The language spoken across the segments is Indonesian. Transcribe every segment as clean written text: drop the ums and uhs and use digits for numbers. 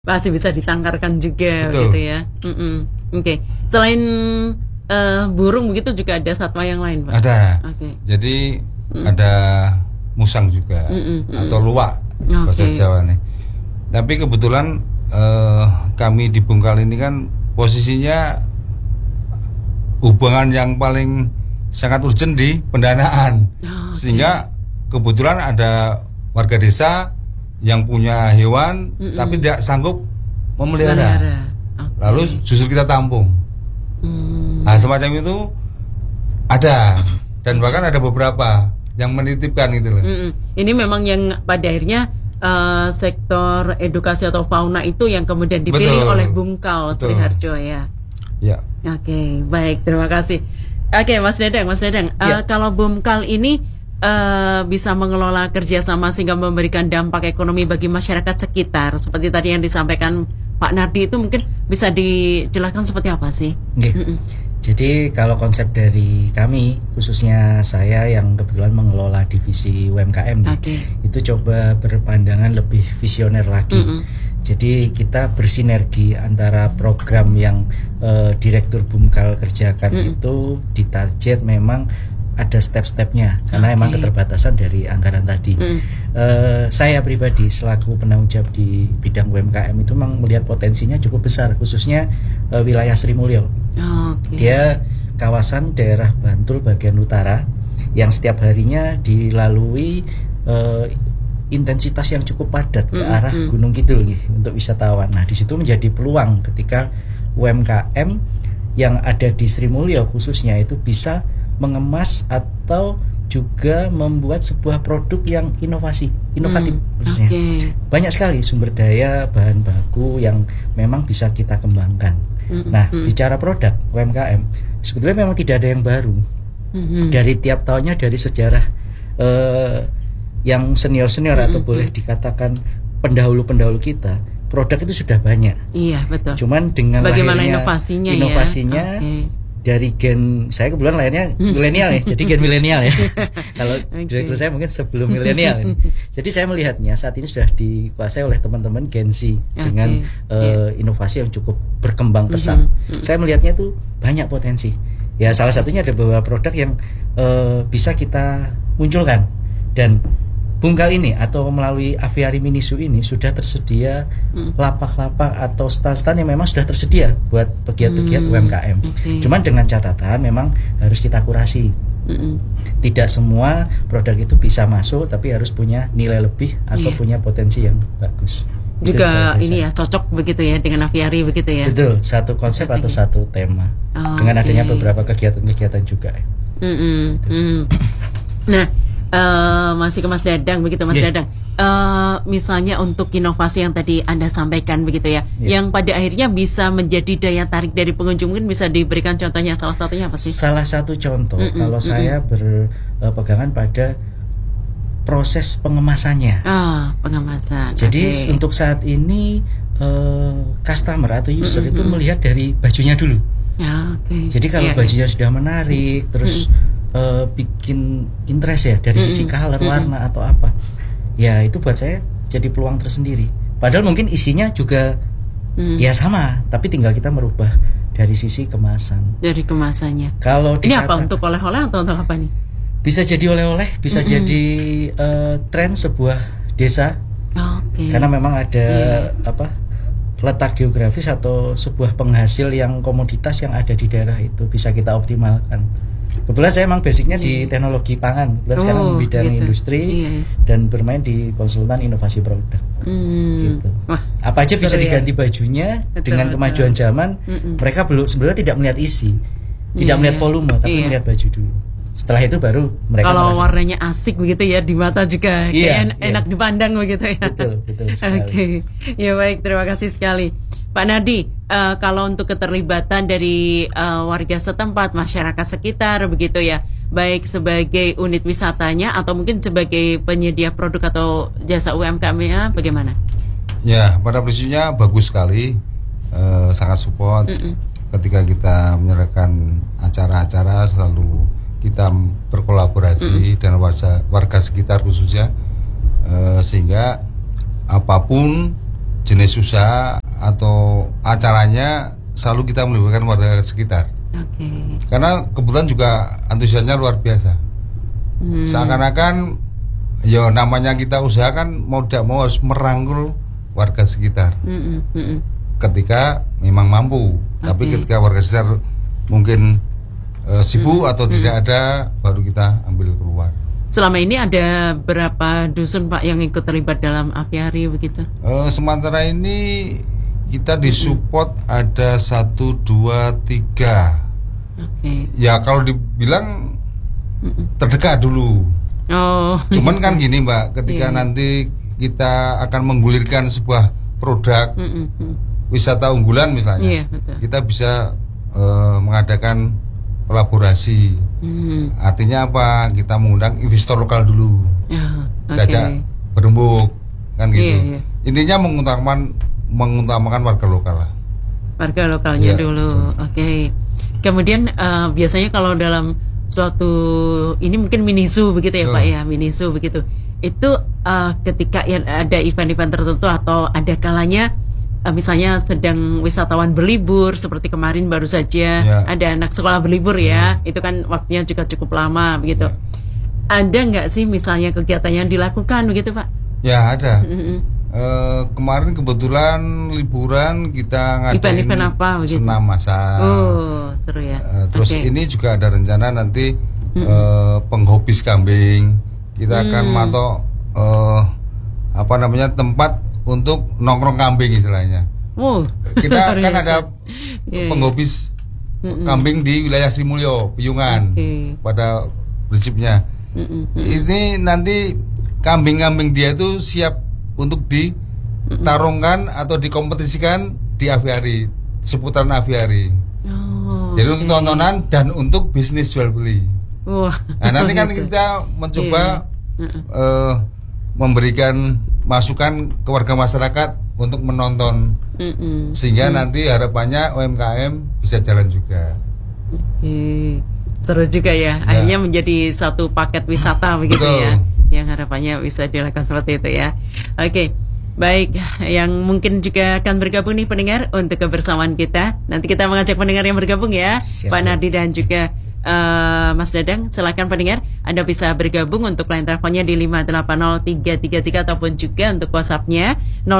masih bisa ditangkarkan juga. Betul. Gitu ya. Oke. Selain burung begitu juga ada satwa yang lain, Pak? Ada. Oke. Jadi ada musang juga atau luwak bahasa Jawa nih. Tapi kebetulan kami di Bungkal ini kan posisinya hubungan yang paling sangat urgent di pendanaan. Sehingga kebetulan ada warga desa yang punya hewan tapi tidak sanggup memelihara. Lalu justru kita tampung. Nah, semacam itu ada, dan bahkan ada beberapa yang menitipkan gitu loh. Ini memang yang pada akhirnya sektor edukasi atau fauna itu yang kemudian dipilih oleh Bungkal Sriharjo ya. Ya. Oke, baik, terima kasih. Oke, Mas Dadang, kalau Bungkal ini bisa mengelola kerjasama sehingga memberikan dampak ekonomi bagi masyarakat sekitar, seperti tadi yang disampaikan Pak Nardi, itu mungkin bisa dijelaskan seperti apa sih? Jadi kalau konsep dari kami, khususnya saya yang kebetulan mengelola divisi UMKM, itu coba berpandangan lebih visioner lagi. Jadi kita bersinergi antara program yang Direktur Bungkal kerjakan itu ditarget memang ada step-stepnya karena emang keterbatasan dari anggaran tadi. Saya pribadi selaku penanggung jawab di bidang UMKM itu memang melihat potensinya cukup besar, khususnya wilayah Sri Mulyo. Dia kawasan daerah Bantul bagian utara yang setiap harinya dilalui intensitas yang cukup padat ke arah Gunung Kidul untuk wisatawan. Nah, di situ menjadi peluang ketika UMKM yang ada di Sri Mulyo khususnya itu bisa mengemas atau juga membuat sebuah produk yang inovatif khususnya. Banyak sekali sumber daya bahan baku yang memang bisa kita kembangkan. Nah, bicara produk UMKM sebetulnya memang tidak ada yang baru. Dari tiap tahunnya, dari sejarah yang senior atau boleh dikatakan pendahulu kita, produk itu sudah banyak. Iya, betul. Cuman dengan bagaimana lahirnya inovasinya dari gen, saya kebetulan lahirnya milenial ya, jadi gen milenial ya. Kalau direktur saya mungkin sebelum milenial. Jadi saya melihatnya saat ini sudah dikuasai oleh teman-teman Gen Z dengan inovasi yang cukup berkembang pesat. Saya melihatnya itu banyak potensi. Ya salah satunya ada beberapa produk yang bisa kita munculkan, dan Bungkal ini atau melalui Aviari Minisu ini sudah tersedia lapak-lapak atau stand-stand yang memang sudah tersedia buat pegiat-pegiat UMKM. Cuman dengan catatan memang harus kita kurasi. Tidak semua produk itu bisa masuk, tapi harus punya nilai lebih atau punya potensi yang bagus. Juga ini ya cocok begitu ya dengan Aviari begitu ya. Betul, satu konsep atau satu tema. Dengan adanya beberapa kegiatan-kegiatan juga. Nah, masih ke Mas Dadang begitu, Mas Dadang. Misalnya untuk inovasi yang tadi Anda sampaikan begitu ya, yang pada akhirnya bisa menjadi daya tarik dari pengunjung, mungkin bisa diberikan contohnya, salah satunya apa sih? Salah satu contoh, kalau saya berpegangan pada proses pengemasannya. Pengemasan. Jadi untuk saat ini customer atau user itu melihat dari bajunya dulu. Jadi kalau bajunya sudah menarik, terus bikin interest ya dari sisi color, warna atau apa, ya itu buat saya jadi peluang tersendiri. Padahal mungkin isinya juga ya sama, tapi tinggal kita merubah dari sisi kemasan. Dari kemasannya. Kalau ini apa, untuk oleh-oleh atau untuk apa nih? Bisa jadi oleh-oleh, bisa jadi tren sebuah desa. Karena memang ada letak geografis atau sebuah penghasil yang komoditas yang ada di daerah itu bisa kita optimalkan. Kebetulan saya emang basicnya di teknologi pangan, sekarang bidang industri dan bermain di konsultan inovasi produk. Gitu. Apa aja bisa diganti bajunya dengan kemajuan zaman. Mereka sebenarnya tidak melihat isi, tidak melihat volume, tapi melihat baju dulu. Setelah itu baru mereka kalau warnanya asik begitu ya di mata juga, enak dipandang begitu ya. Betul sekali. Ya baik, terima kasih sekali. Pak Nardi, kalau untuk keterlibatan dari warga setempat, masyarakat sekitar begitu ya, baik sebagai unit wisatanya atau mungkin sebagai penyedia produk atau jasa UMKM-nya, bagaimana? Ya, pada prinsipnya bagus sekali, sangat support. Ketika kita menyerahkan acara-acara, selalu kita berkolaborasi dengan warga sekitar khususnya, sehingga apapun jenis usaha atau acaranya selalu kita melibatkan warga sekitar. Karena kebetulan juga antusiasnya luar biasa. Seakan-akan ya namanya kita usaha kan mau tidak mau harus merangkul warga sekitar. Ketika memang mampu, tapi ketika warga sekitar mungkin sibuk atau tidak ada, baru kita ambil keluar. Selama ini ada berapa dusun Pak yang ikut terlibat dalam apiari begitu? Sementara ini kita disupport ada 1, 2, 3. Ya kalau dibilang terdekat dulu. Cuman kan gini Mbak, ketika nanti kita akan menggulirkan sebuah produk wisata unggulan misalnya, kita bisa mengadakan kolaborasi. Artinya apa? Kita mengundang investor lokal dulu, diajak berembuk kan gitu. Intinya mengutamakan warga lokal lah. Warga lokalnya dulu. Kemudian biasanya kalau dalam suatu ini mungkin mini zoo begitu ya Pak ya, mini zoo begitu. Itu ketika ada event-event tertentu atau ada kalanya misalnya sedang wisatawan berlibur seperti kemarin baru saja ada anak sekolah berlibur ya, itu kan waktunya juga cukup lama begitu. Ada nggak sih misalnya kegiatan yang dilakukan begitu Pak? Ya ada. Kemarin kebetulan liburan kita ngadain event apa begitu? Senam masak. Seru ya. Terus ini juga ada rencana nanti penghobis kambing. Kita akan matok tempat untuk nongkrong kambing istilahnya. Kita kan ada penghobis kambing di wilayah Sri Mulyo, Piyungan pada prinsipnya. Ini nanti kambing-kambing dia itu siap untuk ditarungkan atau dikompetisikan di aviari, seputaran aviari. Jadi untuk tontonan dan untuk bisnis jual beli. Nah nanti kan kita mencoba memberikan masukan ke warga masyarakat untuk menonton, sehingga nanti harapannya UMKM bisa jalan juga. Seru juga ya. Akhirnya menjadi satu paket wisata begitu. Betul. Ya, yang harapannya bisa dilakukan seperti itu ya. Baik, yang mungkin juga akan bergabung nih pendengar untuk kebersamaan kita. Nanti kita mengajak pendengar yang bergabung ya. Siap. Pak Nardi dan juga Mas Dadang, silakan pendengar, Anda bisa bergabung untuk line teleponnya di 580-333 ataupun juga untuk WhatsApp-nya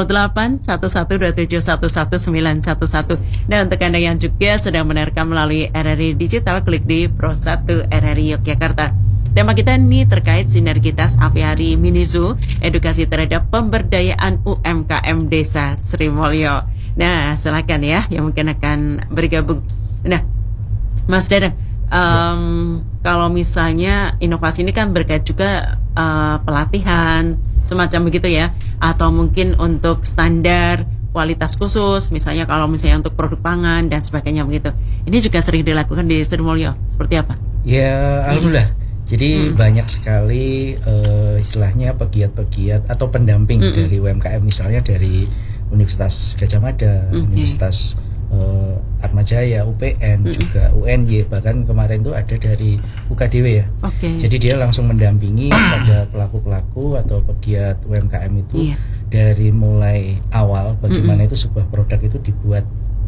0811271111. Dan untuk Anda yang juga sedang mendengarkan melalui RRI Digital, klik di Pro 1 RRI Yogyakarta. Tema kita ini terkait sinergitas apiari mini zoo, edukasi terhadap pemberdayaan UMKM Desa Sri Mulyo. Nah, silakan ya yang mungkin akan bergabung. Nah, Mas Dadang, kalau misalnya inovasi ini kan berkait juga pelatihan semacam begitu ya, atau mungkin untuk standar kualitas khusus, misalnya kalau misalnya untuk produk pangan dan sebagainya begitu. Ini juga sering dilakukan di Sri Mulyo. Seperti apa? Ya, alhamdulillah. Jadi banyak sekali istilahnya pegiat-pegiat atau pendamping dari UMKM, misalnya dari Universitas Gadjah Mada, Universitas Atmajaya, UPN, juga UNY, bahkan kemarin itu ada dari UKDW ya. Jadi dia langsung mendampingi pada pelaku-pelaku atau pegiat UMKM itu dari mulai awal bagaimana itu sebuah produk itu dibuat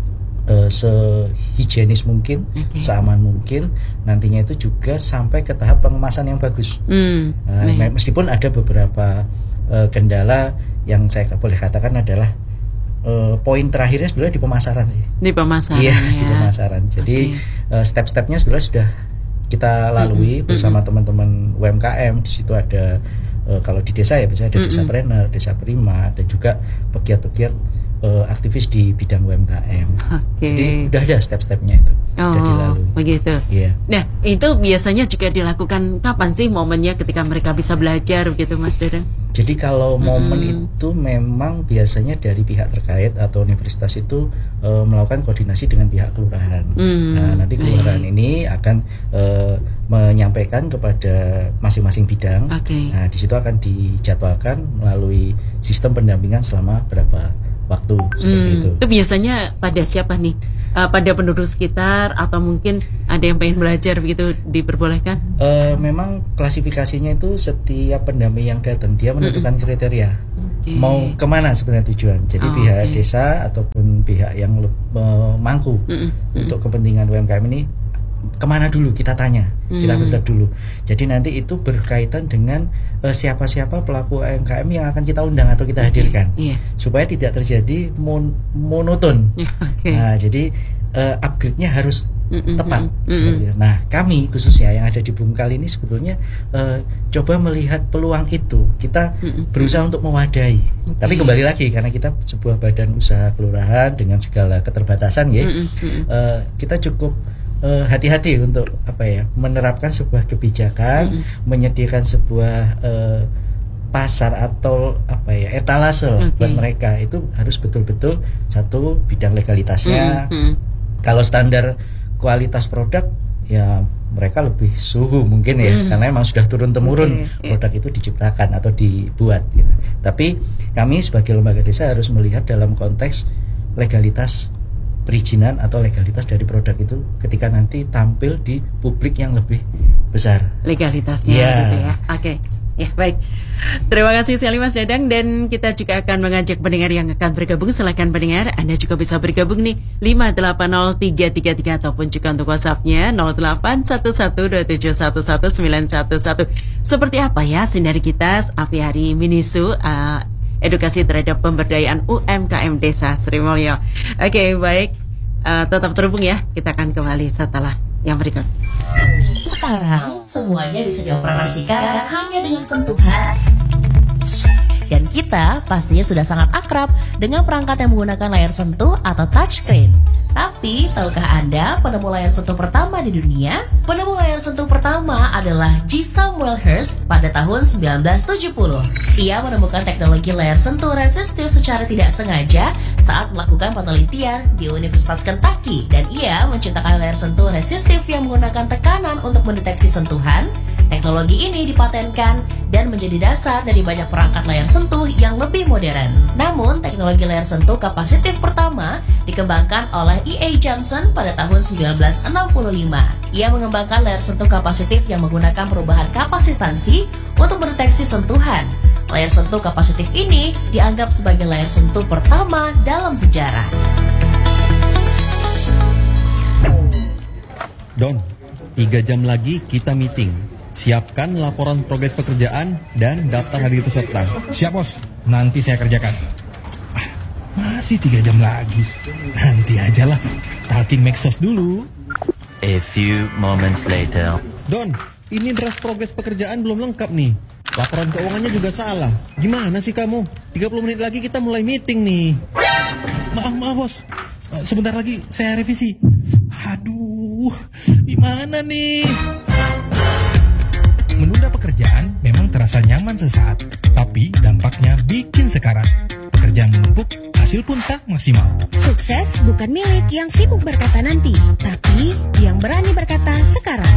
sehigienis mungkin, seaman mungkin, nantinya itu juga sampai ke tahap pengemasan yang bagus. Meskipun ada beberapa kendala yang saya boleh katakan adalah poin terakhirnya sebenarnya di pemasaran sih. Di pemasaran. Iya, di pemasaran. Jadi step-stepnya sebenarnya sudah kita lalui bersama teman-teman UMKM. Di situ ada kalau di desa ya biasanya ada Desapreneur, Desa Prima, dan juga pegiat-pegiat aktivis di bidang UMKM. Jadi udah ada step-stepnya itu. Udah dilalui. Begitu. Nah, itu biasanya juga dilakukan kapan sih momennya ketika mereka bisa belajar begitu, Mas Dadang? Jadi kalau momen itu memang biasanya dari pihak terkait atau universitas itu melakukan koordinasi dengan pihak kelurahan. Nah, nanti kelurahan ini akan menyampaikan kepada masing-masing bidang. Nah, di situ akan dijadwalkan melalui sistem pendampingan selama berapa waktu seperti itu. Itu biasanya pada siapa nih? Pada penduduk sekitar atau mungkin ada yang pengen belajar begitu diperbolehkan? Memang klasifikasinya itu setiap pendamping yang datang dia menentukan kriteria. mau kemana sebenarnya tujuan. Jadi pihak desa ataupun pihak yang mampu untuk kepentingan UMKM ini kemana dulu kita tanya, kita filter dulu. Jadi nanti itu berkaitan dengan siapa-siapa pelaku UMKM yang akan kita undang atau kita hadirkan, supaya tidak terjadi monoton. Nah, jadi upgrade-nya harus tepat seperti itu. Nah, kami khususnya yang ada di Bumkal ini sebetulnya coba melihat peluang itu. Kita berusaha untuk mewadahi. Tapi kembali lagi karena kita sebuah badan usaha kelurahan dengan segala keterbatasan ya, kita cukup hati-hati untuk menerapkan sebuah kebijakan, menyediakan sebuah pasar atau etalase buat mereka. Itu harus betul-betul satu bidang legalitasnya. Kalau standar kualitas produk ya mereka lebih suhu mungkin ya, karena emang sudah turun-temurun produk itu diciptakan atau dibuat gitu. Tapi kami sebagai lembaga desa harus melihat dalam konteks legalitas perizinan atau legalitas dari produk itu ketika nanti tampil di publik yang lebih besar. Legalitasnya gitu ya. Oke. Ya, baik. Terima kasih sekali Mas Dadang, dan kita juga akan mengajak pendengar yang akan bergabung. Silakan pendengar, Anda juga bisa bergabung nih 5803333 ataupun juga untuk WhatsApp-nya 0811271111. Seperti apa ya sinergitas Aviari Minisu edukasi terhadap pemberdayaan UMKM Desa Srimulyo. Oke, baik. Tetap terhubung ya. Kita akan kembali setelah yang berikut. Sekarang semuanya bisa dioperasikan hanya dengan sentuhan. Dan kita pastinya sudah sangat akrab dengan perangkat yang menggunakan layar sentuh atau touchscreen. Tapi, tahukah Anda penemu layar sentuh pertama di dunia? Penemu layar sentuh pertama adalah G. Samuel Hurst pada tahun 1970. Ia menemukan teknologi layar sentuh resistif secara tidak sengaja saat melakukan penelitian di Universitas Kentucky. Dan ia menciptakan layar sentuh resistif yang menggunakan tekanan untuk mendeteksi sentuhan. Teknologi ini dipatenkan dan menjadi dasar dari banyak perangkat layar sentuh yang lebih modern. Namun, teknologi layar sentuh kapasitif pertama dikembangkan oleh E.A. Johnson pada tahun 1965. Ia mengembangkan layar sentuh kapasitif yang menggunakan perubahan kapasitansi untuk mendeteksi sentuhan. Layar sentuh kapasitif ini dianggap sebagai layar sentuh pertama dalam sejarah. Don, 3 jam lagi kita meeting. Siapkan laporan progres pekerjaan dan daftar hadir peserta. Siap, Bos. Nanti saya kerjakan. Masih 3 jam lagi. Nanti aja lah. Stalking Maxos dulu. A few moments later. Don, ini draft progres pekerjaan belum lengkap nih. Laporan keuangannya juga salah. Gimana sih kamu? 30 menit lagi kita mulai meeting nih. Maaf, Bos. Sebentar lagi saya revisi. Aduh, gimana nih? Menunda pekerjaan memang terasa nyaman sesaat, tapi dampaknya bikin sekarat. Pekerjaan menumpuk, hasil pun tak maksimal. Sukses bukan milik yang sibuk berkata nanti, tapi yang berani berkata sekarang.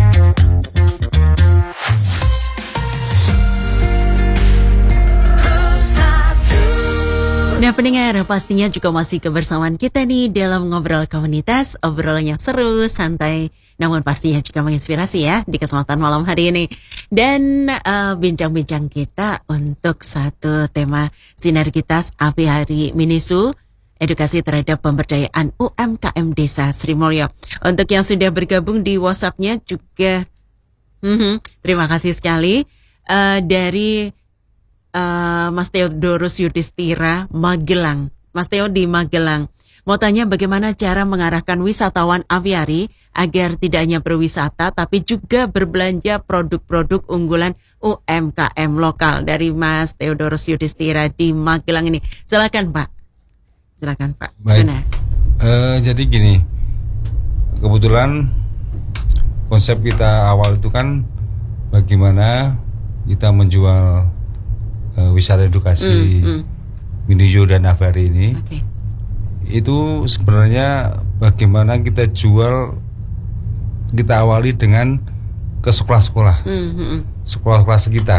Nah pendengar, pastinya juga masih kebersamaan kita nih dalam Ngobrol Komunitas, obrolannya seru, santai, namun pastinya juga menginspirasi ya di kesempatan malam hari ini. Dan bincang-bincang kita untuk satu tema sinergitas Aviari Minisu, edukasi terhadap pemberdayaan UMKM Desa Srimulyo. Untuk yang sudah bergabung di WhatsApp-nya juga, terima kasih sekali dari Mas Theodorus Yudhistira Magelang. Mas Theo di Magelang mau tanya bagaimana cara mengarahkan wisatawan aviari agar tidak hanya berwisata tapi juga berbelanja produk-produk unggulan UMKM lokal. Dari Mas Theodorus Yudhistira di Magelang ini. Silakan Pak. Baik. Jadi gini, kebetulan konsep kita awal itu kan bagaimana kita menjual wisata edukasi Minijo dan Aviari ini. Itu sebenarnya bagaimana kita jual, kita awali dengan ke sekolah-sekolah, sekolah-sekolah sekitar,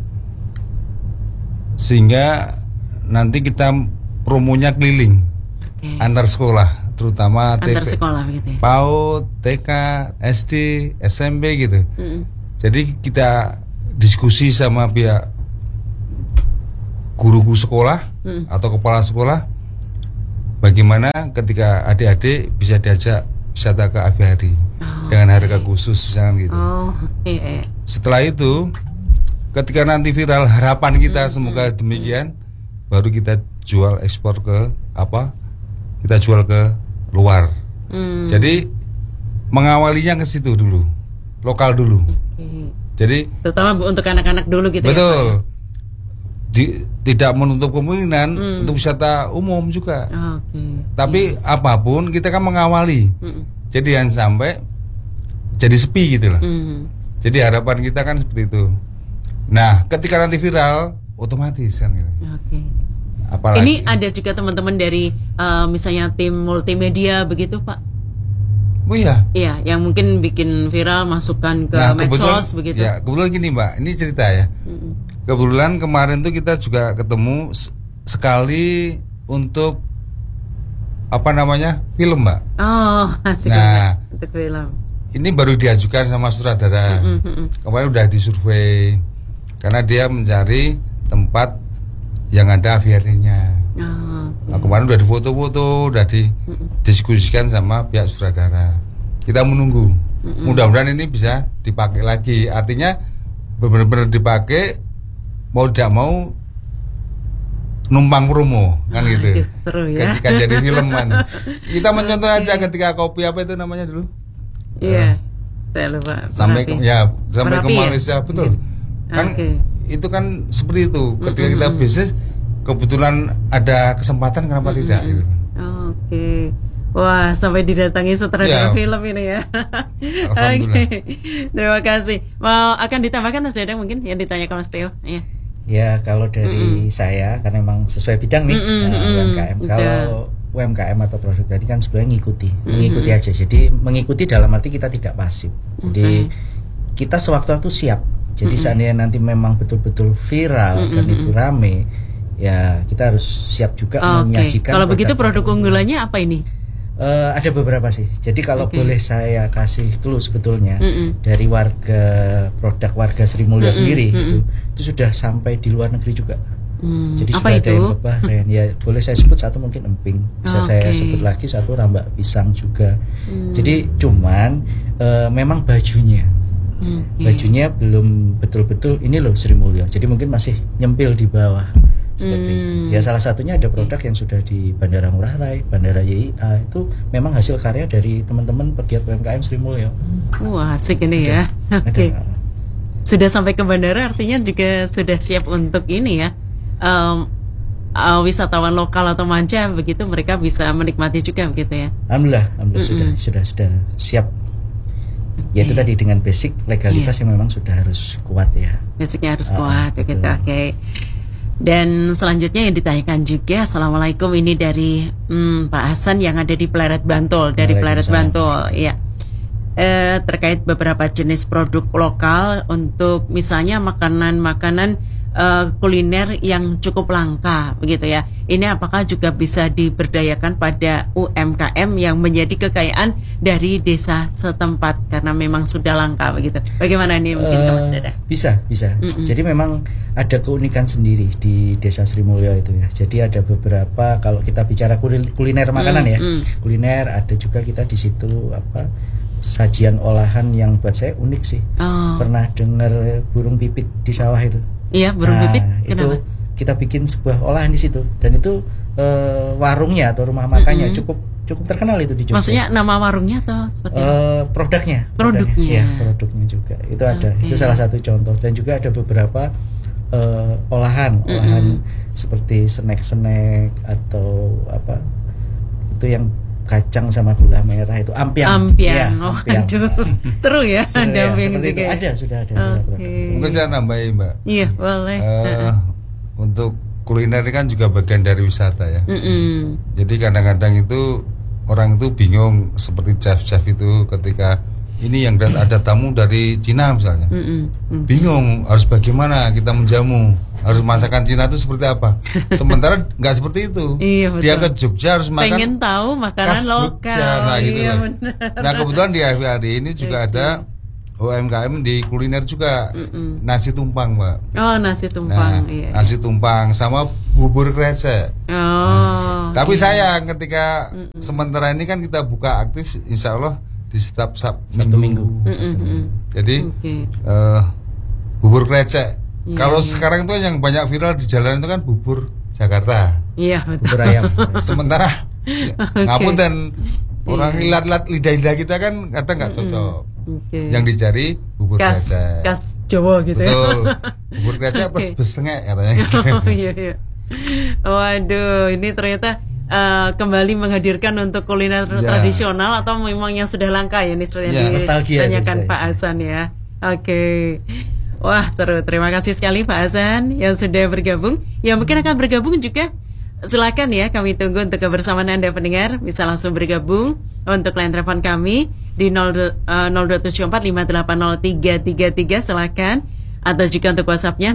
sehingga nanti kita promonya keliling antar sekolah, terutama antar sekolah begitu ya? PAUD, TK, SD, SMP gitu. Jadi kita diskusi sama pihak guru sekolah atau kepala sekolah, bagaimana ketika adik-adik bisa diajak wisata ke aviari dengan harga khusus misalnya gitu. Setelah itu, ketika nanti viral, harapan kita semoga demikian, baru kita jual ekspor ke kita jual ke luar. Jadi mengawalinya ke situ dulu, lokal dulu. Jadi terutama untuk anak-anak dulu gitu. Betul. Tidak menutup kemungkinan untuk wisata umum juga. Tapi apapun kita kan mengawali. Jadi jangan sampai jadi sepi gitu lah. Jadi harapan kita kan seperti itu. Nah, ketika nanti viral, otomatis kan gitu. Apalagi ini ada juga teman-teman dari misalnya tim multimedia begitu, Pak. Oh iya. Iya, yang mungkin bikin viral, masukkan ke medsos begitu. Ya, kebetulan gini, Mbak. Ini cerita ya. Kebetulan kemarin tuh kita juga ketemu sekali untuk film, Mbak. Oh, asik. Nah, untuk film. Ini baru diajukan sama sutradara. Kemarin udah disurvei karena dia mencari tempat yang ada aviarinya. Nah, kemarin udah difoto-foto, udah didiskusikan sama pihak sutradara. Kita menunggu. Mudah-mudahan ini bisa dipakai lagi. Artinya benar-benar dipakai, mau tidak mau numpang promo kan gitu. Seru ya. Ketika jadi film kan. Kita mencontoh aja ketika kopi apa itu namanya dulu? Iya. Saya lupa. Sampai ke Malaysia, betul. Kan itu kan seperti itu. Ketika kita bisnis, kebetulan ada kesempatan, kenapa tidak gitu. Wah, sampai didatangi sutradara film ini ya. Alhamdulillah. Terima kasih. Mau akan ditambahkan Mas Dadang mungkin yang ditanyakan Mas Theo? Iya. Ya, kalau dari saya karena memang sesuai bidang nih UMKM. Kalau UMKM atau produk tadi kan sebenarnya mengikuti aja. Jadi mengikuti dalam arti kita tidak pasif. Jadi kita sewaktu-waktu siap. Jadi seandainya nanti memang betul-betul viral dan itu rame, ya kita harus siap juga menyajikan. Kalau begitu produk unggulannya apa ini? Ada beberapa sih. Jadi kalau boleh saya kasih dulu sebetulnya dari produk warga Sri Mulyo sendiri itu sudah sampai di luar negeri juga. Jadi apa sudah itu? ada yang ke Bahrain. Ya boleh saya sebut satu mungkin emping. Bisa saya sebut lagi satu rambak pisang juga. Jadi cuman memang bajunya belum betul-betul ini loh Sri Mulyo. Jadi mungkin masih nyempil di bawah. Seperti itu. Ya salah satunya ada produk yang sudah di Bandara Ngurah Rai, Bandara YIA, itu memang hasil karya dari teman-teman pegiat UMKM Sri Mulyo. Wah, asik ini ya. Sudah sampai ke bandara artinya juga sudah siap untuk ini ya. Wisatawan lokal atau manca begitu mereka bisa menikmati juga begitu ya. Alhamdulillah sudah siap. Ya itu tadi dengan basic legalitas yang memang sudah harus kuat ya. Basicnya harus kuat begitu. Oke. Dan selanjutnya yang ditanyakan juga, Assalamualaikum, ini dari Pak Hasan yang ada di Pleret Bantul, dari Pleret Bantul, ya. Terkait beberapa jenis produk lokal untuk misalnya makanan-makanan kuliner yang cukup langka, begitu ya. Ini apakah juga bisa diberdayakan pada UMKM yang menjadi kekayaan dari desa setempat karena memang sudah langka begitu? Bagaimana ini mungkin Mas Dada? Bisa. Jadi memang ada keunikan sendiri di Desa Sri Mulyo itu ya. Jadi ada beberapa, kalau kita bicara kuliner makanan ya, kuliner ada juga kita di situ sajian olahan yang buat saya unik sih. Pernah dengar burung pipit di sawah itu? Iya, burung pipit. Kenapa? Itu kita bikin sebuah olahan di situ dan itu warungnya atau rumah makannya cukup terkenal itu di Jogja. Maksudnya nama warungnya atau seperti produknya? Produknya. Ya, produknya juga. Itu ada. Itu salah satu contoh dan juga ada beberapa olahan seperti snack atau apa itu yang kacang sama gula merah itu ampiang. Ya, ampiang. Seru ya. Ada ampiang juga. Itu ada, sudah ada. Mungkin saya nambahin, Mbak. Iya, boleh. Untuk kuliner ini kan juga bagian dari wisata ya. Jadi kadang-kadang itu orang itu bingung seperti chef-chef itu ketika ini yang ada tamu dari Cina misalnya, bingung harus bagaimana kita menjamu, harus masakan Cina itu seperti apa. Sementara nggak seperti itu. Iya, dia ke Jogja harus makan. Pengen tahu makanan lokal. Nah, gitu iya, nah kebetulan di hari ini juga ada UMKM di kuliner juga, nasi tumpang, Mbak. Oh, nasi tumpang. Nasi tumpang sama bubur krecek. Tapi gitu. sayang ketika sementara ini kan kita buka aktif, insya Allah di setiap Sabtu Minggu. Jadi bubur krecek. Kalau sekarang tuh yang banyak viral di jalan itu kan bubur Jakarta. Iya, bubur ayam. Sementara ngapunten orang lihat lidah kita kan kadang nggak cocok. Yang dicari bubur krecek. Khas Jawa gitu. Betul. Bubur krecek plus besengek katanya. Iya. Waduh, ini ternyata kembali menghadirkan untuk kuliner tradisional atau memang yang sudah langka ya, ini seperti yang ditanyakan Pak Hasan ya. Oke. Wah, seru. Terima kasih sekali Pak Hasan yang sudah bergabung. Yang mungkin akan bergabung juga, silakan ya, kami tunggu untuk kebersamaan Anda pendengar. Bisa langsung bergabung untuk line telepon kami di 0274580333, silakan. Atau juga untuk WhatsApp-nya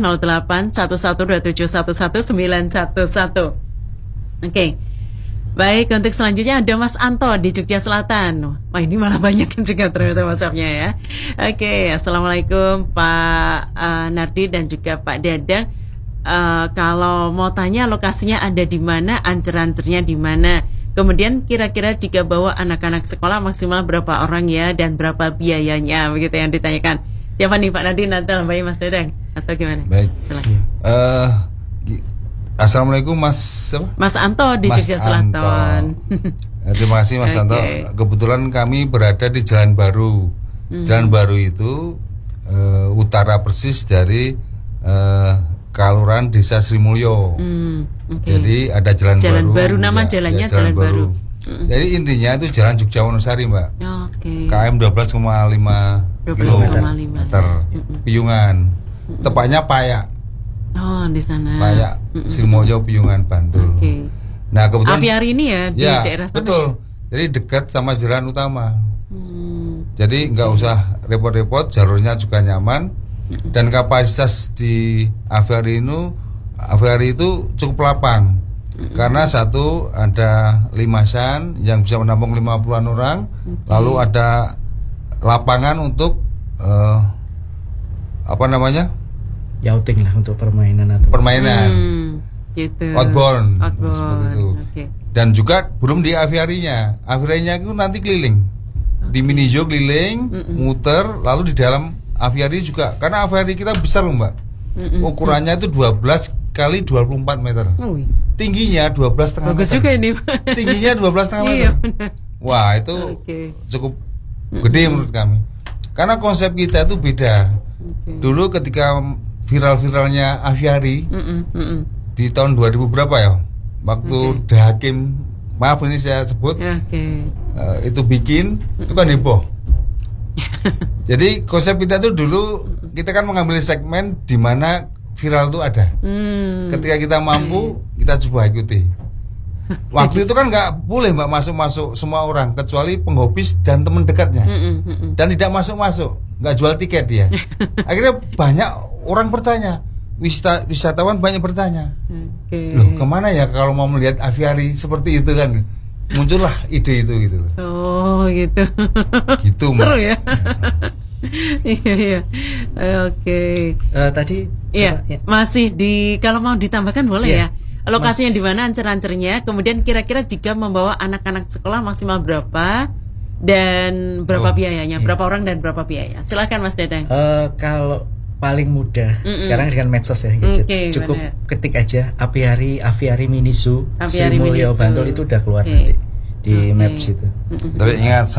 081127111191. Oke. Baik, untuk selanjutnya ada Mas Anto di Jogja Selatan. Wah, ini malah banyak juga ternyata WhatsApp-nya ya. Oke, Assalamualaikum Pak Nardi dan juga Pak Dadang. Kalau mau tanya lokasinya ada di mana, ancer-ancernya di mana. Kemudian kira-kira jika bawa anak-anak sekolah maksimal berapa orang ya dan berapa biayanya, begitu yang ditanyakan. Siapa nih Pak Nardi, Natal, Mbak Mas Dadang atau gimana? Baik. Silakan. Assalamualaikum Mas Anto di Jogja Selatan. Terima kasih Mas Anto. Kebetulan kami berada di Jalan Baru. Jalan Baru itu utara persis dari Kelurahan Desa Sri Mulyo. Jadi ada Jalan Baru. Nama jalannya Jalan Baru. Jadi intinya itu Jalan Jogja Wonosari, Mbak. KM 12,5 kilometer. Piyungan. Tepatnya Payak. Oh, di sana. Payak Sri Mulyo Piyungan Bantul. Nah, kebetulan Aviari ini ya di daerah sana. Betul. Jadi dekat sama jalan utama. Jadi nggak usah repot-repot, jalurnya juga nyaman. Dan kapasitas di Aviari itu cukup lapang. Karena satu ada limasan yang bisa menampung 50-an orang, lalu ada lapangan untuk yachting lah untuk permainan gitu. Outbound. Seperti itu. Dan juga belum di aviarinya. Aviarinya itu nanti keliling. Di mini zoo keliling, muter, lalu di dalam aviari juga. Karena aviari kita besar loh, Mbak. Ukurannya itu 12 kali 24 meter. Tingginya 12,5 meter. Bagus juga ini. Tingginya 12,5 meter. Wah, itu cukup gede menurut kami. Karena konsep kita itu beda. Dulu ketika viral-viralnya aviari di tahun 2000 berapa ya, waktu Hakim, maaf ini saya sebut, itu bikin, itu kan heboh. Jadi konsep kita itu dulu kita kan mengambil segmen di mana viral itu ada. Ketika kita mampu, kita coba ikuti. Waktu itu kan nggak boleh Mbak masuk semua orang kecuali penghobis dan teman dekatnya. Dan tidak masuk, nggak jual tiket dia. Akhirnya banyak orang bertanya, wisatawan banyak bertanya, loh kemana ya kalau mau melihat aviari seperti itu kan? Muncullah ide itu gitu. Oh gitu. Gitu Mbak. Seru ya. Iya. Oke. Tadi masih kalau mau ditambahkan boleh ya. Lokasinya di mana, ancer-ancernya, kemudian kira-kira jika membawa anak-anak sekolah maksimal berapa dan berapa biayanya, berapa orang dan berapa biaya. Silakan Mas Dadang. Kalau paling mudah sekarang dengan medsos ya, cukup ketik aja aviari mini zoo Sri Mulyo Bantul, itu udah keluar nanti di maps itu. Tapi ingat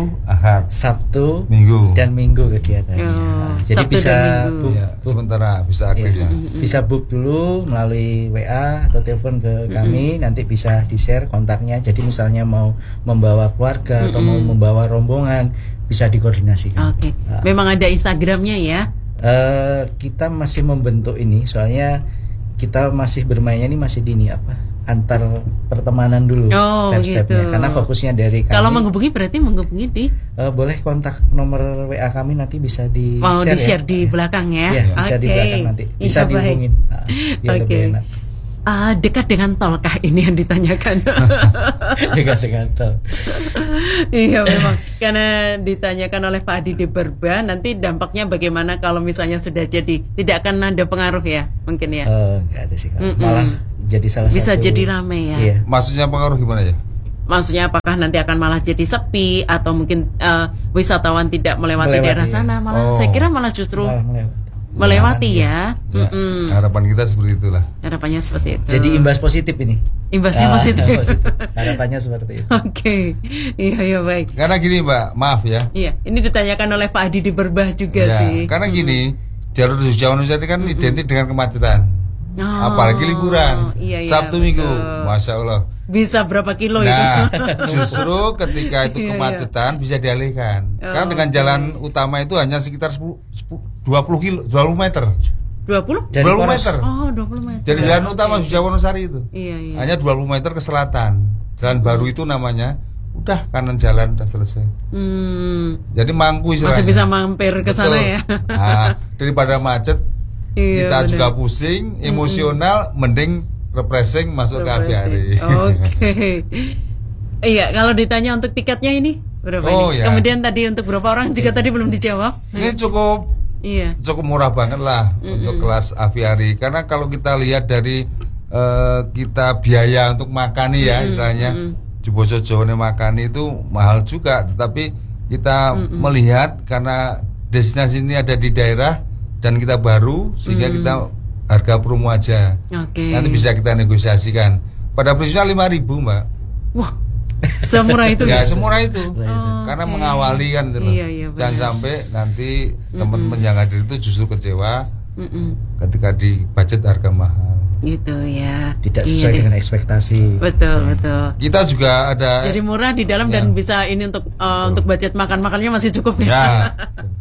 Sabtu, Minggu dan Minggu kegiatannya. Jadi Sabtu bisa book, sementara bisa aktif ya. Bisa book dulu melalui WA atau telepon ke kami, nanti bisa di-share kontaknya. Jadi misalnya mau membawa keluarga atau mau membawa rombongan, bisa dikoordinasikan. Memang ada Instagramnya ya? Kita masih membentuk ini, soalnya kita masih bermainnya ini masih dini antar pertemanan dulu, step-stepnya, karena fokusnya dari kami. Kalau menghubungi berarti menghubungi di boleh kontak nomor WA kami, nanti bisa di-share di-share di belakang ya. Bisa di belakang nanti, bisa dihubungin. Lebih enak. Dekat dengan tol kah ini yang ditanyakan? Dekat dengan tol. Iya memang, karena ditanyakan oleh Pak Adi di Berba, nanti dampaknya bagaimana kalau misalnya sudah jadi, tidak akan ada pengaruh ya mungkin ya? Nggak ada sih, malah jadi salah bisa satu. Jadi rame ya. Iya. Maksudnya pengaruh gimana ya? Maksudnya apakah nanti akan malah jadi sepi atau mungkin wisatawan tidak melewati daerah sana, malah saya kira malah justru melewati ya. Harapan kita seperti itulah. Harapannya seperti itu. Jadi imbas positif ini. Imbasnya positif. Harapannya seperti itu. Oke. Iya baik. Karena gini Mbak, maaf ya. Iya, ini ditanyakan oleh Pak Adi di Berbah juga sih. Karena gini, jalur Jawa Indonesia ini kan identik dengan kemacetan. Apalagi liburan. Sabtu Minggu, Masya Allah. Bisa berapa kilo itu? Justru ketika itu kemacetan bisa dialihkan. Karena dengan jalan utama itu hanya sekitar 20 meter. 20 meter. Oh, 20 meter. Jadi jalan utama Jawa Wonosari itu. Iya. Hanya 20 meter ke selatan. Jalan baru itu namanya udah kanan jalan udah selesai. Jadi mangku istilahnya. Masih bisa mampir ke sana ya. Nah, daripada macet kita juga pusing, emosional, mending refreshing masuk ke aviari. Oke. Iya, kalau ditanya untuk tiketnya ini berapa ini? Ya. Kemudian tadi untuk berapa orang juga tadi belum dijawab. Ini cukup murah banget lah untuk kelas aviari. Karena kalau kita lihat dari kita biaya untuk makan ya istilahnya di Boso Jawa makan itu mahal juga. Tetapi kita melihat karena destinasi ini ada di daerah dan kita baru sehingga kita harga promo aja. Nanti bisa kita negosiasikan. Pada prinsipnya 5.000 Mbak. Wah, semurah itu. Ya semurah itu. Karena mengawali kan gitu. Jangan sampai nanti teman-teman yang hadir itu justru kecewa ketika di budget harga mahal. Gitu ya. Tidak sesuai dengan ekspektasi. Betul. Kita juga ada. Jadi murah di dalam dan bisa ini untuk budget makannya masih cukup ya.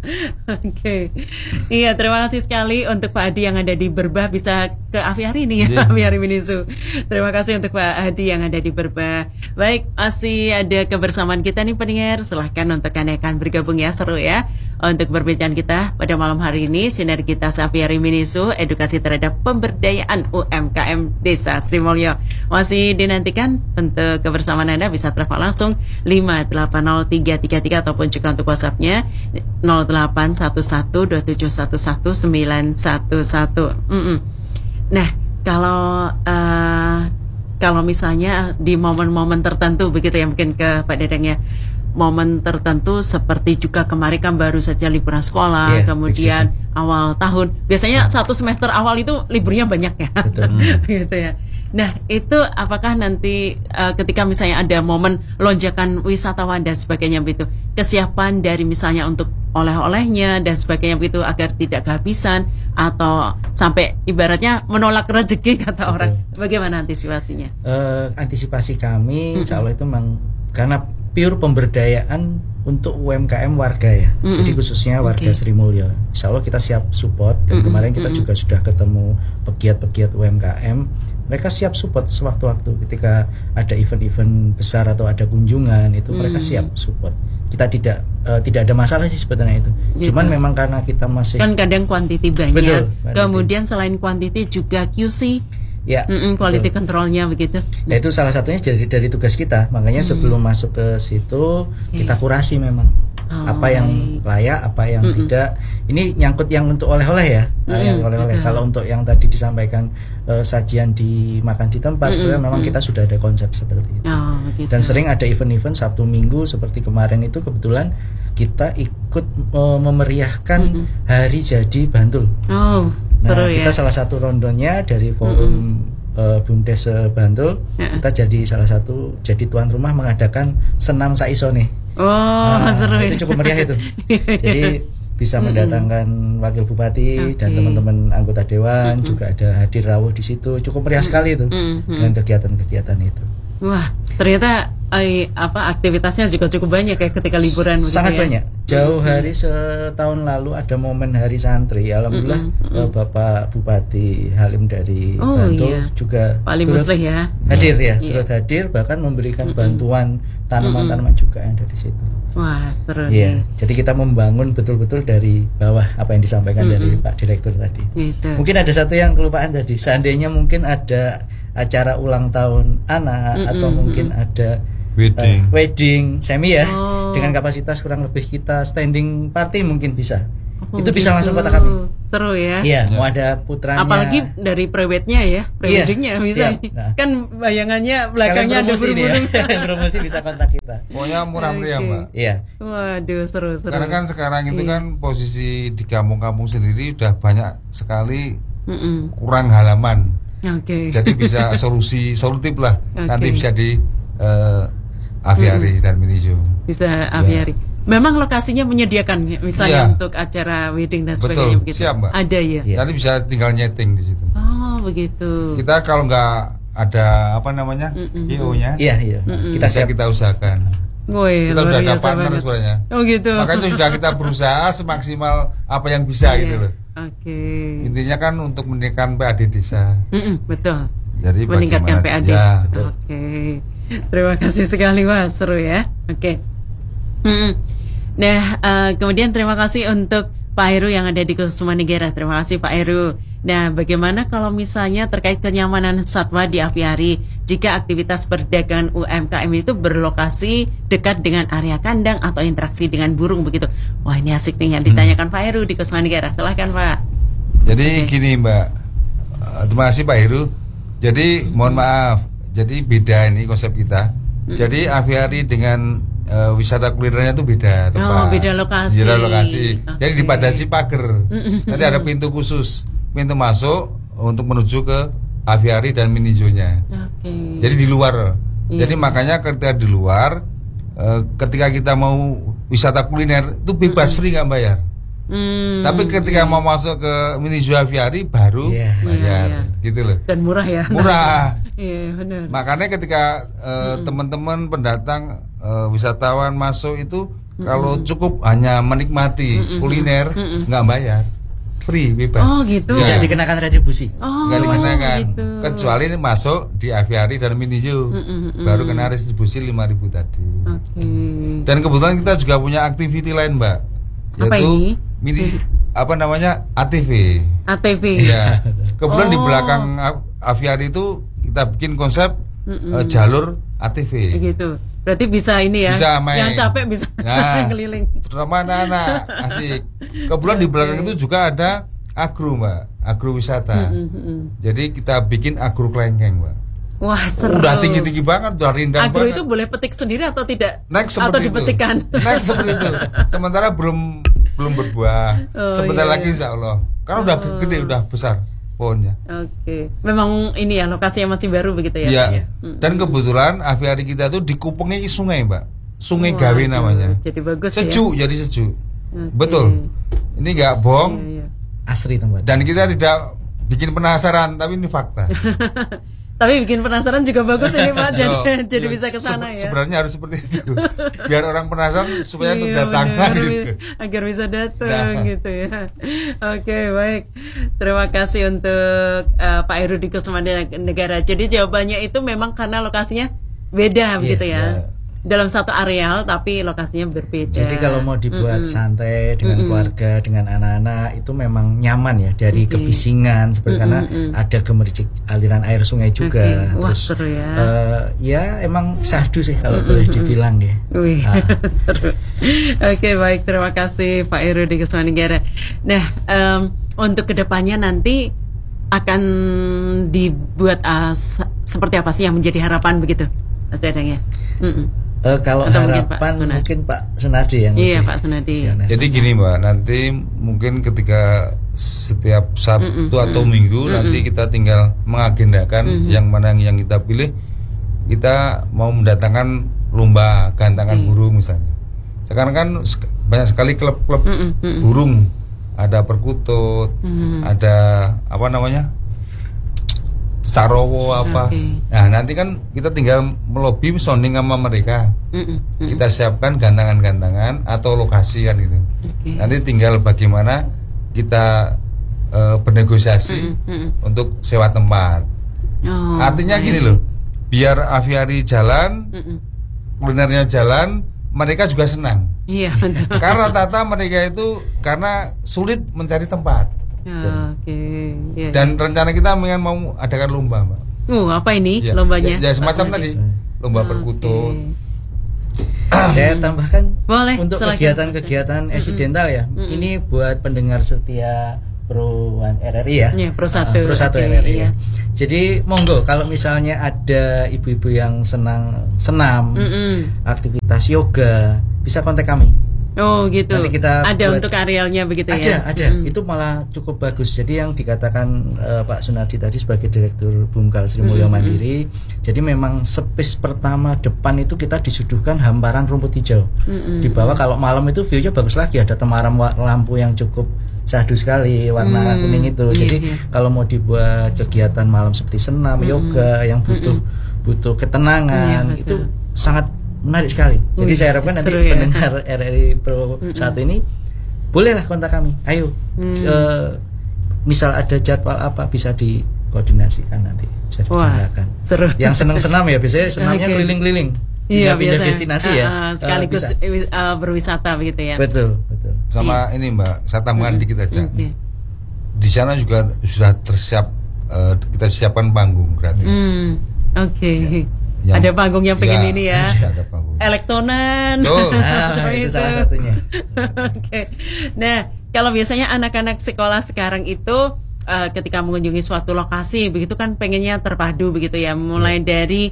Oke. Iya, terima kasih sekali untuk Pak Adi yang ada di Berbah, bisa ke aviari nih ya, aviari Minisu. Terima kasih untuk Pak Adi yang ada di Berbah. Baik, masih ada kebersamaan kita nih pendengar. Silahkan untuk Anda akan bergabung ya, seru ya. Untuk perbincangan kita pada malam hari ini, sinergitas aviari Minisu, edukasi terhadap pemberdayaan UMKM Desa Sri Mulyo. Masih dinantikan untuk kebersamaan Anda, bisa telepon langsung 5803333 ataupun juga untuk WhatsApp-nya 081127119111. Nah, kalau misalnya di momen-momen tertentu begitu ya, mungkin ke Pak Dedeng ya, momen tertentu seperti juga kemarin kan baru saja liburan sekolah, kemudian awal tahun. Biasanya satu semester awal itu liburnya banyak ya. Gitu ya. Nah, itu apakah nanti ketika misalnya ada momen lonjakan wisatawan dan sebagainya begitu, kesiapan dari misalnya untuk oleh-olehnya dan sebagainya begitu agar tidak kehabisan atau sampai ibaratnya menolak rezeki kata orang. Bagaimana antisipasinya? Antisipasi kami insya Allah itu memang karena pure pemberdayaan untuk UMKM warga ya. Jadi khususnya warga Sri Mulyo. Insya Allah kita siap support dan kemarin kita juga sudah ketemu pegiat-pegiat UMKM. Mereka siap support sewaktu-waktu ketika ada event-event besar atau ada kunjungan itu mereka siap support. Kita tidak ada masalah sih sebetulnya itu. Cuman memang karena kita masih kan kadang kuantiti banyak. Kemudian selain kuantiti juga QC. Ya, quality controlnya begitu. Nah, itu salah satunya dari tugas kita. Makanya sebelum masuk ke situ kita kurasi memang apa yang layak, apa yang tidak. Ini nyangkut yang untuk oleh-oleh ya, yang oleh-oleh. Kalau untuk yang tadi disampaikan sajian dimakan di tempat, sebenarnya memang kita sudah ada konsep seperti itu. Dan sering ada event-event Sabtu Minggu seperti kemarin itu kebetulan kita ikut memeriahkan Hari Jadi Bantul. Nah, kita salah satu rondonya dari forum Bumdes Bantul, kita jadi salah satu jadi tuan rumah mengadakan senam saiso nih. Seru ya. Itu cukup meriah itu. Jadi bisa mendatangkan wakil bupati dan teman-teman anggota dewan, juga ada hadir rawuh di situ. Cukup meriah sekali itu dengan kegiatan-kegiatan itu. Wah, ternyata aktivitasnya juga cukup banyak ya ketika liburan. Sangat banyak. Jauh hari setahun lalu ada momen hari santri. Alhamdulillah Bapak Bupati Halim dari Bantul juga turut hadir ya, turut hadir bahkan memberikan bantuan tanaman-tanaman juga yang ada di situ. Wah, seru. Iya, jadi kita membangun betul-betul dari bawah apa yang disampaikan dari Pak Direktur tadi. Gitu. Mungkin ada satu yang kelupaan tadi. Seandainya mungkin ada acara ulang tahun anak atau mungkin ada wedding semi ya, dengan kapasitas kurang lebih kita standing party mungkin bisa. Itu bisa langsung kontak kami. seru ya. Iya, mau ada putranya. Apalagi dari prewednya ya, preweddingnya bisa. Nah. Kan bayangannya belakangnya ada burung-burung. Promosi bisa kontak kita. Pokoknya murah meriah, Mbak. Iya. Waduh, seru. Karena kan sekarang itu kan posisi di kampung-kampung sendiri udah banyak sekali kurang halaman. Jadi bisa solutif lah. Nanti bisa di aviari dan minijo. Bisa aviari. Memang lokasinya menyediakan misalnya untuk acara wedding dan sebagainya. Betul, begitu. siap, Mbak. Ada ya. Nanti bisa tinggal nyeting di situ. Oh, begitu. Kita kalau nggak ada apa namanya IO-nya, kita usahakan. Kita udah ada partner sebenarnya. Oh gitu. Makanya itu sudah kita berusaha semaksimal apa yang bisa gitu loh. Intinya kan untuk meningkatkan PAD desa. Betul. Jadi meningkatkan PAD. Ya. Terima kasih sekali, Mas. Seru ya. Nah, kemudian terima kasih untuk Pak Heru yang ada di Kusumanegara. Terima kasih Pak Heru. Nah, bagaimana kalau misalnya terkait kenyamanan satwa di aviari jika aktivitas perdagangan UMKM itu berlokasi dekat dengan area kandang atau interaksi dengan burung begitu? Wah, ini asik nih yang ditanyakan Pak Heru di Kusumanegara. Silahkan Pak. Jadi gini Mbak, terima kasih Pak Heru. Jadi mohon maaf, jadi beda ini konsep kita. Jadi aviari dengan wisata kulinernya itu beda tempat. Beda lokasi. Beda lokasi. Jadi dibatasi pagar. Nanti ada pintu khusus, pintu masuk untuk menuju ke aviari dan minijonya. Jadi di luar. Jadi makanya ketika di luar, ketika kita mau wisata kuliner itu bebas free nggak bayar. Tapi ketika mau masuk ke minijo aviari baru bayar, gitu loh. Dan murah ya. Murah. Iya benar. Makanya ketika teman-teman pendatang wisatawan masuk itu kalau cukup hanya menikmati kuliner nggak bayar, free bebas. Oh gitu. Tidak dikenakan retribusi. Nggak dikenakan. Gitu. Kecuali ini masuk di aviari dan minijo baru kena retribusi 5.000 tadi. Dan kebetulan kita juga punya activity lain Mbak. Apa ini? Apa namanya ATV. ATV. Ya. Kebetulan di belakang aviari itu kita bikin konsep jalur ATV. Gitu. Berarti bisa ini ya. Bisa main. Yang capek bisa keliling. Terutama anak-anak asik. Kebetulan di belakang itu juga ada agro Mbak, agrowisata. Jadi kita bikin agro kelengkeng Mbak. Wah seru. Udah tinggi-tinggi banget, udah rindang agro banget. Itu boleh petik sendiri atau tidak? Atau dipetikkan? Next seperti itu. Sementara belum berbuah. Sebentar lagi insya Allah. Karena udah gede, udah besar pohonnya. Memang ini ya lokasinya masih baru begitu ya? Iya. Dan kebetulan aviari kita tuh dikupengnya sungai Mbak. Sungai Gawe namanya. Jadi bagus sejuk, ya? Jadi sejuk. Betul. Ini nggak bohong. Asri tempat. Dan kita tidak bikin penasaran, tapi ini fakta. Tapi bikin penasaran juga bagus ini Pak. Jadi bisa ke sana ya. Sebenarnya harus seperti itu. Biar orang penasaran supaya untuk datang gitu. Agar bisa datang gitu ya. Oke, baik. Terima kasih untuk Pak Heru di Kusumanegara. Jadi jawabannya itu memang karena lokasinya beda begitu ya. Dalam satu areal tapi lokasinya berbeda. Jadi kalau mau dibuat santai dengan keluarga, dengan anak-anak itu memang nyaman ya dari kebisingan seperti karena ada gemericik aliran air sungai juga. Wah, terus seru ya. Ya emang syahdu sih kalau boleh dibilang ya. Seru. Oke, baik, terima kasih Pak Heru di Kusumanegara. Nah, untuk kedepannya nanti akan dibuat seperti apa sih yang menjadi harapan begitu, Mas Dadang ya? Kalau atau harapan mungkin Pak Sunardi yang Pak Sunardi. Jadi gini Mbak, nanti mungkin ketika setiap Sabtu atau Minggu nanti kita tinggal mengagendakan yang mana yang kita pilih. Kita mau mendatangkan lomba gantangan burung misalnya. Sekarang kan banyak sekali klub-klub burung, ada perkutut, ada apa namanya? Sarowo apa. Nah nanti kan kita tinggal melobi sounding sama mereka. Kita siapkan gantangan-gantangan atau lokasi kan gitu. Nanti tinggal bagaimana kita bernegosiasi untuk sewa tempat. Artinya gini loh, biar aviari jalan, kulinernya jalan, mereka juga senang. Iya. Karena tata mereka itu karena sulit mencari tempat. Dan rencana kita mau adakan lomba Mbak. Apa ini lombanya? Ya semacam tadi lomba perkutut. Saya tambahkan boleh, untuk kegiatan-kegiatan eksidental ya. Ini buat pendengar setia Pro RRI ya. Pro 1 RRI. Iya. Jadi monggo kalau misalnya ada ibu-ibu yang senam, aktivitas yoga, bisa kontak kami. Oh gitu. Nanti kita ada untuk arealnya begitu ya? Ada. Itu malah cukup bagus. Jadi yang dikatakan Pak Sunardi tadi sebagai Direktur Bumkal Sri Mulyo Mandiri, jadi memang space pertama depan itu kita disuguhkan hamparan rumput hijau. Di bawah kalau malam itu view-nya bagus lagi, ada temaram lampu yang cukup syahdu sekali warna kuning itu. Jadi kalau mau dibuat kegiatan malam seperti senam, yoga yang butuh ketenangan, itu sangat menarik sekali. Jadi saya harapkan nanti pendengar RRI Pro 1 ini bolehlah kontak kami. Ayo, misal ada jadwal apa bisa dikoordinasikan nanti, bisa dibicarakan. Yang senang senam ya biasanya senamnya keliling-keliling. Iya, pindah destinasi ya. Sekaligus berwisata begitu ya. Betul. Sama ini Mbak, saya tambahkan dikit aja. Di sana juga sudah tersiap, kita siapkan panggung gratis. Ada panggung yang pengen ini ya. Ada panggung. Elektronan. Itu salah satunya. Nah, kalau biasanya anak-anak sekolah sekarang itu ketika mengunjungi suatu lokasi begitu kan pengennya terpadu begitu ya. Mulai dari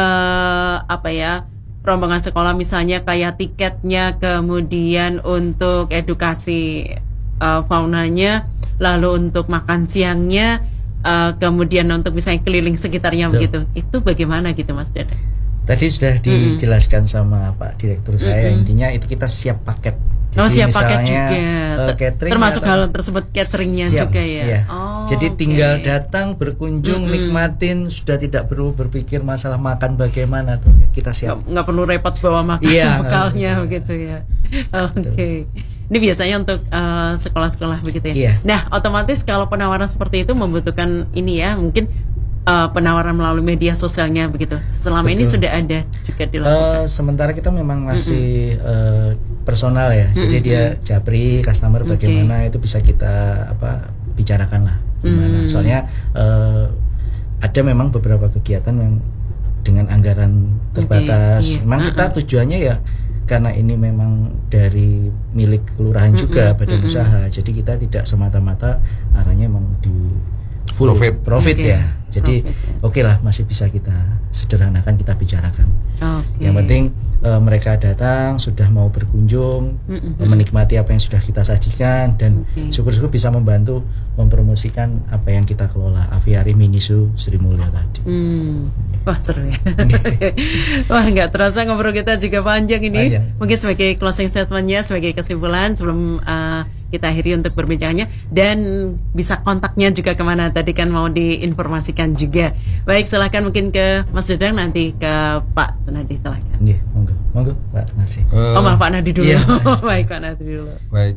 rombongan sekolah misalnya kayak tiketnya, kemudian untuk edukasi faunanya, lalu untuk makan siangnya, kemudian untuk misalnya keliling sekitarnya begitu. Itu bagaimana gitu Mas Dadang? Tadi sudah dijelaskan sama Pak Direktur saya, intinya itu kita siap paket. Jadi siap paket juga. Termasuk hal tersebut cateringnya juga ya. Iya. Jadi tinggal datang, berkunjung, nikmatin, sudah tidak perlu berpikir masalah makan bagaimana tuh. Kita siap. Nggak perlu repot bawa makan bekalnya begitu ya. Ini biasanya untuk sekolah-sekolah begitu ya. Iya. Nah, otomatis kalau penawaran seperti itu membutuhkan ini ya, mungkin penawaran melalui media sosialnya begitu. Selama ini sudah ada juga dilakukan. Sementara kita memang masih personal ya. Jadi dia japri customer bagaimana itu bisa kita bicarakan lah gimana. Soalnya ada memang beberapa kegiatan yang dengan anggaran terbatas. Memang kita tujuannya ya karena ini memang dari milik kelurahan juga badan usaha. Jadi kita tidak semata-mata arahnya memang di full profit ya. Jadi oke lah, masih bisa kita sederhanakan, kita bicarakan. Yang penting mereka datang sudah mau berkunjung, menikmati apa yang sudah kita sajikan, dan syukur-syukur bisa membantu mempromosikan apa yang kita kelola, Aviari Mini Zoo Sri Mulyo tadi. Wah seru ya. Wah nggak terasa ngobrol kita juga panjang ini. Mungkin sebagai closing statementnya, sebagai kesimpulan sebelum kita akhiri untuk perbincangannya, dan bisa kontaknya juga kemana tadi kan mau diinformasikan juga. Baik, silakan mungkin ke Mas Dadang, nanti ke Pak Sunardi, silakan. Iya, monggo Pak Nardi. Maaf Pak Nardi dulu. Baik Pak Nardi dulu. Baik,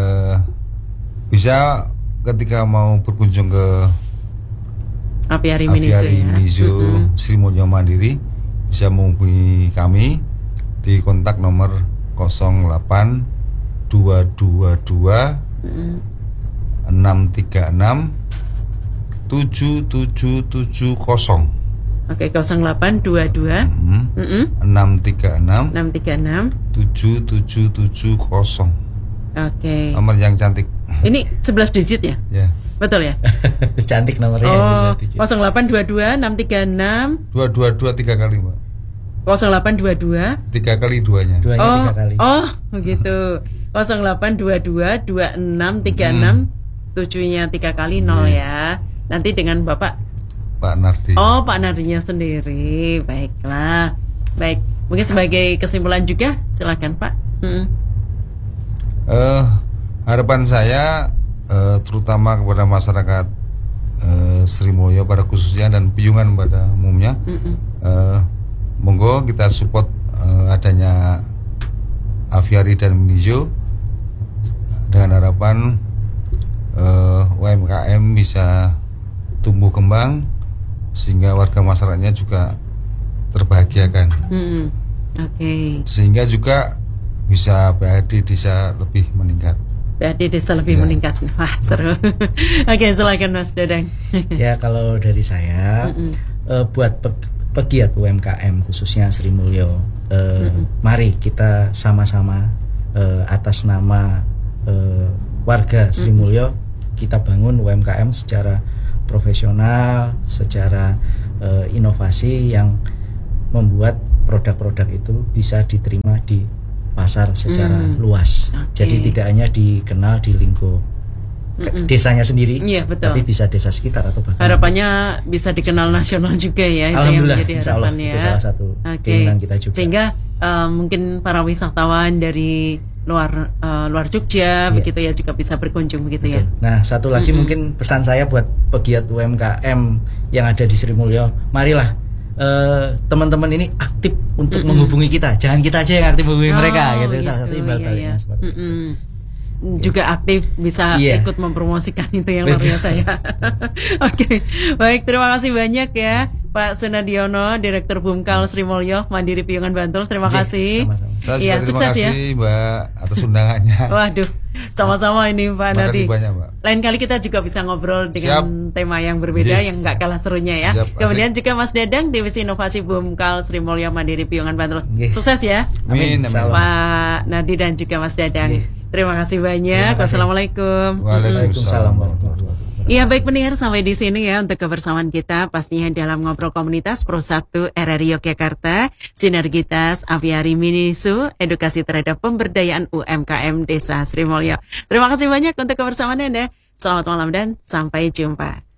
bisa ketika mau berkunjung ke Aviari Mini Zoo Sri Mulyo Mandiri, bisa menghubungi kami di kontak nomor 08 222 636 7770. Oke, 0822 636 7770. Oke. Nomor yang cantik. Ini 11 digit ya? Ya. Betul ya? Cantik nomornya. 0822 636 222 3 kali, Mbak. 0822 3 kali duanya. Duanya 3 kali. Oh, begitu. 0822 2636 7-nya 3 kali 0 ya. Nanti dengan Bapak Pak Nardi. Oh, Pak Nardinya sendiri. Baiklah. Baik. Mungkin sebagai kesimpulan juga silakan Pak. Harapan saya terutama kepada masyarakat Sri Mulyo pada khususnya dan Piungan pada umumnya, monggo kita support adanya Aviari dan Mini Zoo dengan harapan UMKM bisa tumbuh kembang sehingga warga masyarakatnya juga terbahagiakan. Sehingga juga bisa PAD desa lebih meningkat. PAD desa lebih meningkat. Wah, seru. Oke, silakan Mas Dadang. Ya, kalau dari saya buat pegiat UMKM khususnya Sri Mulyo, mari kita sama-sama atas nama warga Sri Mulyo kita bangun UMKM secara profesional, secara inovasi yang membuat produk-produk itu bisa diterima di pasar secara luas. Jadi tidak hanya dikenal di lingkup desanya sendiri, betul. tapi bisa desa sekitar atau bahkan harapannya bisa dikenal nasional juga ya. Alhamdulillah, itu yang menjadi harapannya. itu salah satu keinginan kita juga. Sehingga mungkin para wisatawan dari luar Jogja begitu ya juga bisa berkunjung begitu. Betul. Ya. Nah, satu lagi mungkin pesan saya buat pegiat UMKM yang ada di Sri Mulyo, marilah teman-teman ini aktif untuk menghubungi kita. Jangan kita aja yang aktif menghubungi mereka gitu. Salah satu ibaratnya seperti itu. Juga aktif bisa ikut mempromosikan itu yang luar biasa ya. Oke. Baik, terima kasih banyak ya Pak Sunadiono, Direktur Bumkal Sri Mulyo Mandiri Piungan Bantul. Terima kasih. Sama-sama. Iya, sukses ya. Terima kasih Mbak atas undangannya. Waduh, sama-sama ini Pak Nadi. Banyak, Mbak. Lain kali kita juga bisa ngobrol dengan tema yang berbeda yang nggak kalah serunya ya. Kemudian juga Mas Dadang, Divisi Inovasi Bumkal Sri Mulyo Mandiri Piungan Bantul. Sukses ya. Amin. Pak Nadi dan juga Mas Dadang. Terima kasih banyak. Wassalamualaikum. Waalaikumsalam. Iya, baik pendengar, sampai di sini ya untuk kebersamaan kita pastinya dalam Ngobrol Komunitas Pro 1 RRI Yogyakarta, Sinergitas Aviari Minisu, edukasi terhadap pemberdayaan UMKM Desa Sri Mulyo. Terima kasih banyak untuk kebersamaan Anda. Selamat malam dan sampai jumpa.